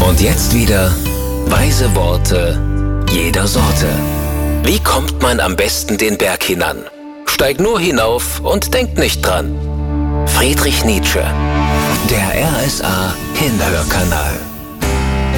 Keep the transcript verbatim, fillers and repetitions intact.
Und jetzt wieder weise Worte jeder Sorte. Wie kommt man am besten den Berg hinan? Steig nur hinauf und denk nicht dran. Friedrich Nietzsche, der R S A Hinhörkanal.